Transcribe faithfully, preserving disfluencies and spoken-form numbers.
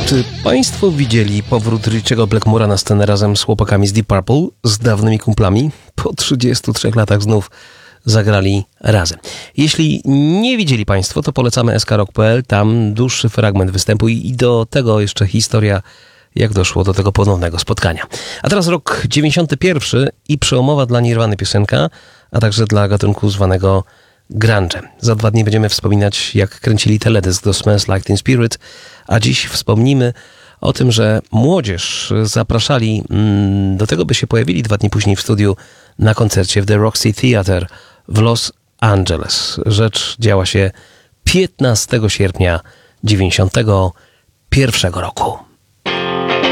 Czy Państwo widzieli powrót Richiego Blackmora na scenę razem z chłopakami z Deep Purple, z dawnymi kumplami? Po trzydziestu trzech latach znów zagrali razem. Jeśli nie widzieli Państwo, to polecamy s k rock kropka p l. Tam dłuższy fragment występu i do tego jeszcze historia, jak doszło do tego ponownego spotkania. A teraz rok dziewięćdziesiąty pierwszy i przełomowa dla Nirvany piosenka, a także dla gatunku zwanego grunge. Za dwa dni będziemy wspominać, jak kręcili teledysk do Smells Like Teen Spirit, a dziś wspomnimy o tym, że młodzież zapraszali mm, do tego, by się pojawili dwa dni później w studiu na koncercie w The Roxy Theatre w Los Angeles. Rzecz działa się piętnastego sierpnia dziewięćdziesiątego pierwszego roku.